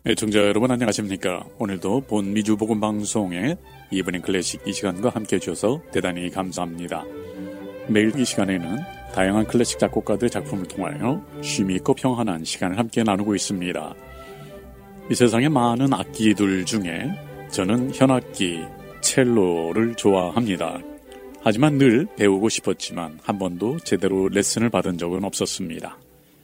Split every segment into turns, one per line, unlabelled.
애청자 여러분 안녕하십니까? 오늘도 본 미주 복음 방송의 이브닝 클래식 이 시간과 함께 해주셔서 대단히 감사합니다. 매일 이 시간에는 다양한 클래식 작곡가들의 작품을 통하여 쉼있고 평안한 시간을 함께 나누고 있습니다. 이 세상의 많은 악기들 중에 저는 현악기 첼로를 좋아합니다. 하지만 늘 배우고 싶었지만 한 번도 제대로 레슨을 받은 적은 없었습니다.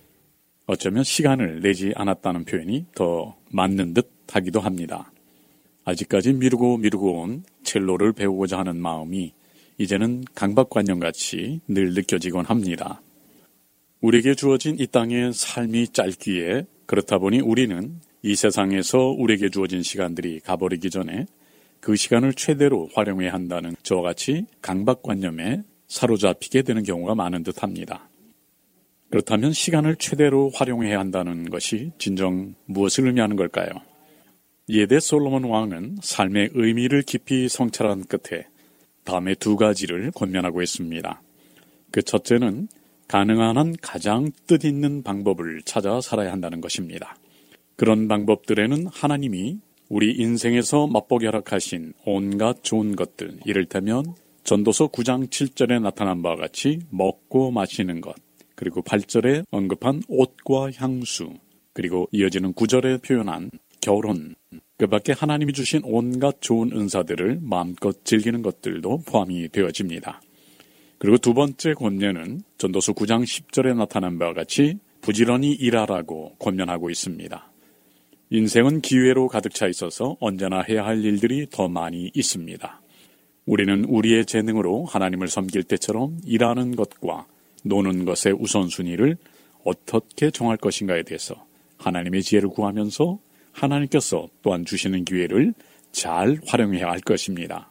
어쩌면 시간을 내지 않았다는 표현이 더 맞는 듯 하기도 합니다. 아직까지 미루고 온 첼로를 배우고자 하는 마음이 이제는 강박관념같이 늘 느껴지곤 합니다. 우리에게 주어진 이 땅의 삶이 짧기에 그렇다 보니 우리는 이 세상에서 우리에게 주어진 시간들이 가버리기 전에 그 시간을 최대로 활용해야 한다는 저와 같이 강박관념에 사로잡히게 되는 경우가 많은 듯 합니다. 그렇다면 시간을 최대로 활용해야 한다는 것이 진정 무엇을 의미하는 걸까요? 이에 대해 솔로몬 왕은 삶의 의미를 깊이 성찰한 끝에 다음의 두 가지를 권면하고 있습니다. 그 첫째는 가능한 한 가장 뜻있는 방법을 찾아 살아야 한다는 것입니다. 그런 방법들에는 하나님이 우리 인생에서 맛보게 허락하신 온갖 좋은 것들, 이를테면 전도서 9장 7절에 나타난 바와 같이 먹고 마시는 것, 그리고 8절에 언급한 옷과 향수, 그리고 이어지는 9절에 표현한 결혼, 그 밖에 하나님이 주신 온갖 좋은 은사들을 마음껏 즐기는 것들도 포함이 되어집니다. 그리고 두 번째 권면은 전도서 9장 10절에 나타난 바와 같이 부지런히 일하라고 권면하고 있습니다. 인생은 기회로 가득 차 있어서 언제나 해야 할 일들이 더 많이 있습니다. 우리는 우리의 재능으로 하나님을 섬길 때처럼 일하는 것과 노는 것의 우선순위를 어떻게 정할 것인가에 대해서 하나님의 지혜를 구하면서 하나님께서 또한 주시는 기회를 잘 활용해야 할 것입니다.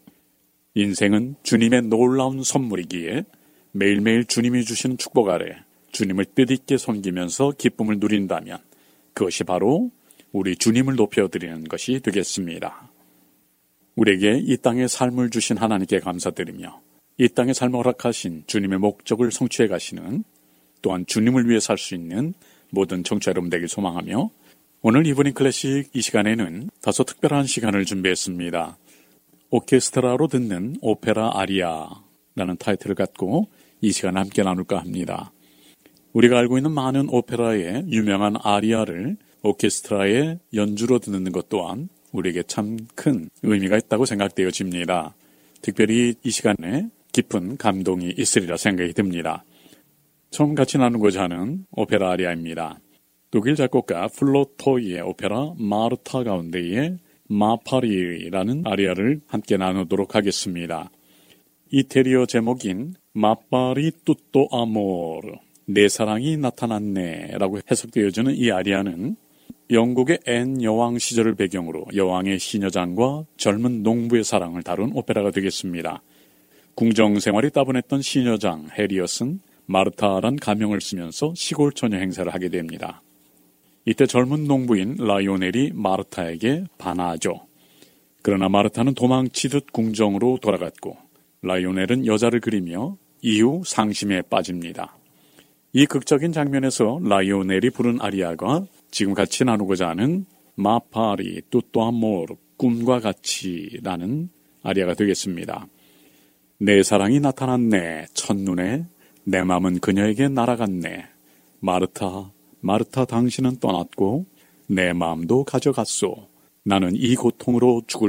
인생은 주님의 놀라운 선물이기에 매일매일 주님이 주시는 축복 아래 주님을 뜻있게 섬기면서 기쁨을 누린다면 그것이 바로 우리 주님을 높여드리는 것이 되겠습니다. 우리에게 이 땅의 삶을 주신 하나님께 감사드리며 이 땅의 삶을 허락하신 주님의 목적을 성취해 가시는 또한 주님을 위해 살 수 있는 모든 청취자 여러분 되길 소망하며 오늘 이브닝 클래식 이 시간에는 다소 특별한 시간을 준비했습니다. 오케스트라로 듣는 오페라 아리아라는 타이틀을 갖고 이 시간을 함께 나눌까 합니다. 우리가 알고 있는 많은 오페라의 유명한 아리아를 오케스트라의 연주로 듣는 것 또한 우리에게 참 큰 의미가 있다고 생각되어집니다. 특별히 이 시간에 깊은 감동이 있으리라 생각이 듭니다. 처음 같이 나누고자 하는 오페라 아리아입니다. 독일 작곡가 플로토이의 오페라 마르타 가운데의 마파리라는 아리아를 함께 나누도록 하겠습니다. 이태리어 제목인 마파리 뚜또 아모르, 내 사랑이 나타났네 라고 해석되어지는 이 아리아는 영국의 앤 여왕 시절을 배경으로 여왕의 시녀장과 젊은 농부의 사랑을 다룬 오페라가 되겠습니다. 궁정 생활이 따분했던 시녀장 해리엇은 마르타란 가명을 쓰면서 시골 처녀 행세를 하게 됩니다. 이때 젊은 농부인 라이오넬이 마르타에게 반하죠. 그러나 마르타는 도망치듯 궁정으로 돌아갔고 라이오넬은 여자를 그리며 이후 상심에 빠집니다. 이 극적인 장면에서 라이오넬이 부른 아리아가 지금 같이 나누고자 하는 마파리 뚜또 아모르, 꿈과 같이라는 아리아가 되겠습니다. 내 사랑이 나타났네, 첫눈에 내 맘은 그녀에게 날아갔네. 마르타, 마르타 당신은 떠났고 내 마음도 가져갔소. 나는 이 고통으로 죽을